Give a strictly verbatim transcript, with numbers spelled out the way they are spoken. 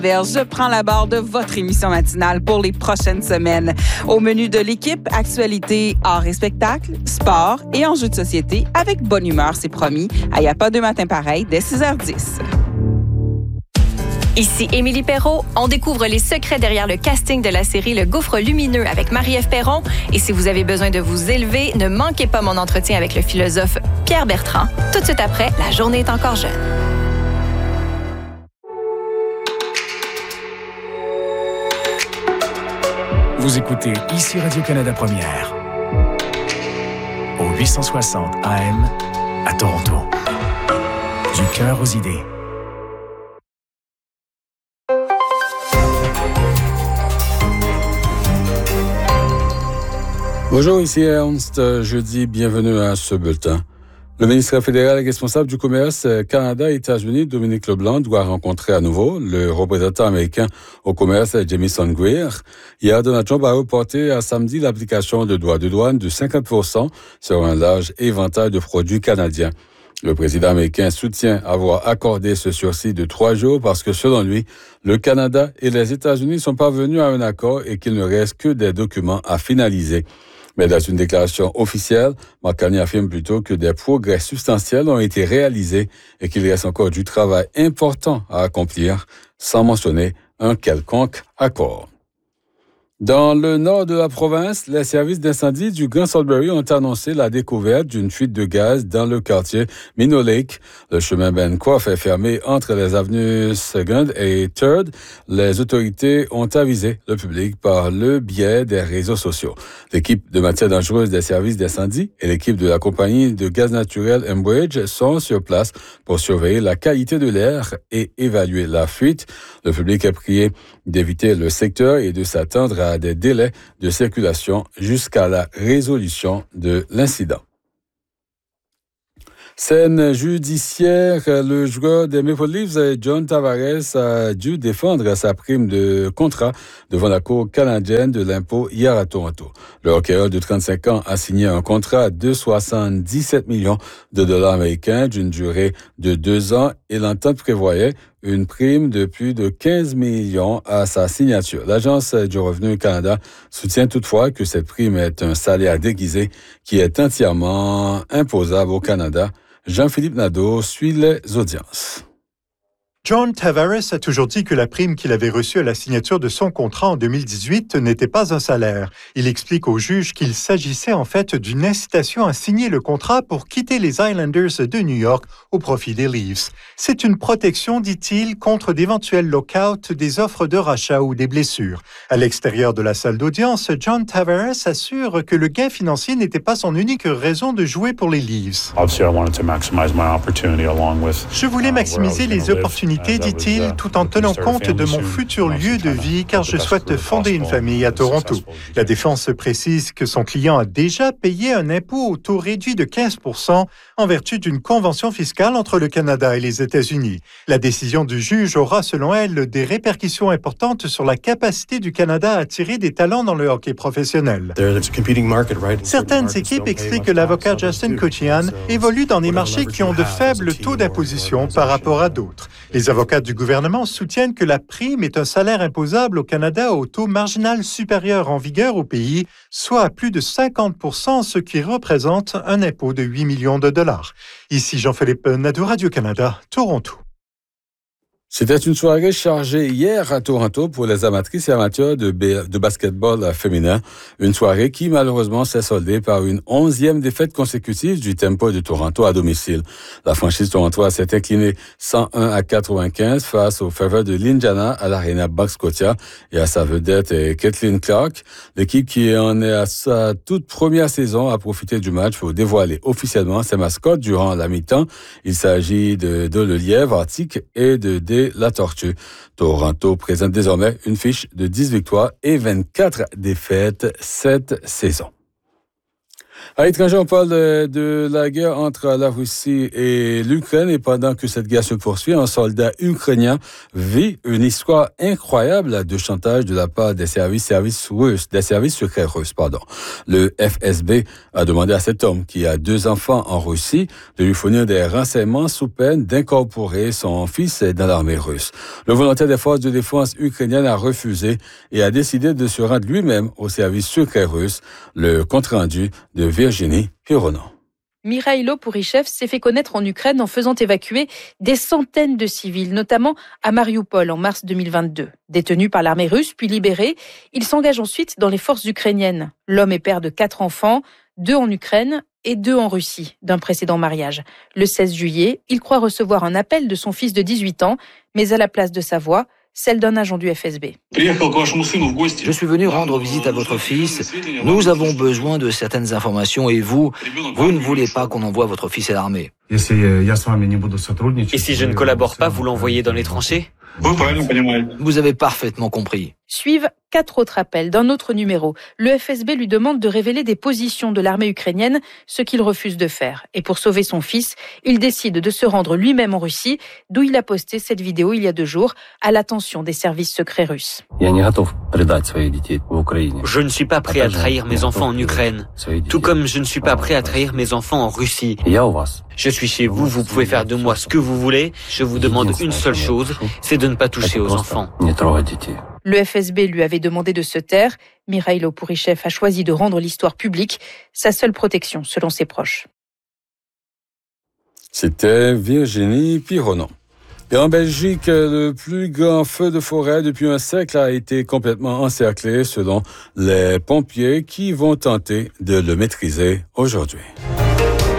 Je prends la barre de votre émission matinale pour les prochaines semaines. Au menu de l'équipe, actualité, art et spectacle, sport et enjeux de société avec bonne humeur, c'est promis. Il n'y a pas deux matins pareils dès six heures dix. Ici Émilie Perrault. On découvre les secrets derrière le casting de la série Le Gouffre lumineux avec Marie-Ève Perron. Et si vous avez besoin de vous élever, ne manquez pas mon entretien avec le philosophe Pierre Bertrand. Tout de suite après, La journée est encore jeune. Vous écoutez ici Radio-Canada Première, au huit cent soixante A M à Toronto. Du cœur aux idées. Bonjour, ici Ernst. Jeudi, bienvenue à ce bulletin. Le ministre fédéral responsable du commerce Canada-États-Unis, Dominique LeBlanc, doit rencontrer à nouveau le représentant américain au commerce, Jamieson Greer. Hier, Donald Trump a reporté à samedi l'application de droits de douane de cinquante pour cent sur un large éventail de produits canadiens. Le président américain soutient avoir accordé ce sursis de trois jours parce que, selon lui, le Canada et les États-Unis sont parvenus à un accord et qu'il ne reste que des documents à finaliser. Mais dans une déclaration officielle, Mark Carney affirme plutôt que des progrès substantiels ont été réalisés et qu'il reste encore du travail important à accomplir, sans mentionner un quelconque accord. Dans le nord de la province, les services d'incendie du Grand Sudbury ont annoncé la découverte d'une fuite de gaz dans le quartier Minnow Lake. Le chemin Bencroft est fermé entre les avenues Second et Third. Les autorités ont avisé le public par le biais des réseaux sociaux. L'équipe de matières dangereuses des services d'incendie et l'équipe de la compagnie de gaz naturel Enbridge sont sur place pour surveiller la qualité de l'air et évaluer la fuite. Le public est prié d'éviter le secteur et de s'attendre à des délais de circulation jusqu'à la résolution de l'incident. Scène judiciaire, le joueur des Maple Leafs, John Tavares, a dû défendre sa prime de contrat devant la Cour canadienne de l'impôt hier à Toronto. Le hockeyeur de trente-cinq ans a signé un contrat de soixante-dix-sept millions de dollars américains d'une durée de deux ans et l'entente prévoyait une prime de plus de quinze millions à sa signature. L'Agence du revenu Canada soutient toutefois que cette prime est un salaire déguisé qui est entièrement imposable au Canada. Jean-Philippe Nadeau suit les audiences. John Tavares a toujours dit que la prime qu'il avait reçue à la signature de son contrat en deux mille dix-huit n'était pas un salaire. Il explique au juge qu'il s'agissait en fait d'une incitation à signer le contrat pour quitter les Islanders de New York au profit des Leafs. C'est une protection, dit-il, contre d'éventuels lockouts, des offres de rachat ou des blessures. À l'extérieur de la salle d'audience, John Tavares assure que le gain financier n'était pas son unique raison de jouer pour les Leafs. Je voulais maximiser les opportunités, dit-il, tout en tenant compte de mon futur lieu de vie, car je souhaite fonder une famille à Toronto. La défense précise que son client a déjà payé un impôt au taux réduit de quinze pour cent en vertu d'une convention fiscale entre le Canada et les États-Unis. La décision du juge aura, selon elle, des répercussions importantes sur la capacité du Canada à attirer des talents dans le hockey professionnel. Certaines équipes expliquent que l'avocat Justin Kuchian évolue dans des marchés qui ont de faibles taux d'imposition par rapport à d'autres. Les avocats du gouvernement soutiennent que la prime est un salaire imposable au Canada au taux marginal supérieur en vigueur au pays, soit à plus de cinquante pour cent, ce qui représente un impôt de huit millions de dollars. Ici Jean-Philippe Nadeau, Radio-Canada, Toronto. C'était une soirée chargée hier à Toronto pour les amatrices et amateurs de, b- de basketball féminin. Une soirée qui, malheureusement, s'est soldée par une onzième défaite consécutive du Tempo de Toronto à domicile. La franchise torontoise s'est inclinée cent un à quatre-vingt-quinze face aux Fever de l'Indiana à l'Arena Bucks Scotia et à sa vedette Caitlin Clark. L'équipe qui en est à sa toute première saison a profité du match pour dévoiler officiellement ses mascottes durant la mi-temps. Il s'agit de, de le lièvre arctique et de D la tortue. Toronto présente désormais une fiche de dix victoires et vingt-quatre défaites cette saison. À l'étranger, on parle de, de la guerre entre la Russie et l'Ukraine et pendant que cette guerre se poursuit, un soldat ukrainien vit une histoire incroyable de chantage de la part des services, services russes, des services secrets russes, pardon. Le F S B a demandé à cet homme qui a deux enfants en Russie de lui fournir des renseignements sous peine d'incorporer son fils dans l'armée russe. Le volontaire des forces de défense ukrainiennes a refusé et a décidé de se rendre lui-même au service secret russe. Le compte-rendu de Virginie Pironon. Mikhailo Pourychev s'est fait connaître en Ukraine en faisant évacuer des centaines de civils, notamment à Mariupol en mars deux mille vingt-deux. Détenu par l'armée russe puis libéré, il s'engage ensuite dans les forces ukrainiennes. L'homme est père de quatre enfants, deux en Ukraine et deux en Russie, d'un précédent mariage. Le seize juillet, il croit recevoir un appel de son fils de dix-huit ans, mais à la place de sa voix, celle d'un agent du F S B. Je suis venu rendre visite à votre fils. Nous avons besoin de certaines informations et vous, vous ne voulez pas qu'on envoie votre fils à l'armée. Et si je ne collabore pas, vous l'envoyez dans les tranchées ? Vous avez parfaitement compris. Suivent quatre autres appels d'un autre numéro. Le F S B lui demande de révéler des positions de l'armée ukrainienne, ce qu'il refuse de faire. Et pour sauver son fils, il décide de se rendre lui-même en Russie, d'où il a posté cette vidéo il y a deux jours, à l'attention des services secrets russes. Je ne suis pas prêt à trahir mes enfants en Ukraine, tout comme je ne suis pas prêt à trahir mes enfants en Russie. Je suis chez vous, vous pouvez faire de moi ce que vous voulez. Je vous demande une seule chose, c'est de ne pas toucher aux enfants. Le F S B lui avait demandé de se taire. Mikhailo Pourychev a choisi de rendre l'histoire publique, sa seule protection selon ses proches. C'était Virginie Pironon. Et en Belgique, le plus grand feu de forêt depuis un siècle a été complètement encerclé selon les pompiers qui vont tenter de le maîtriser aujourd'hui.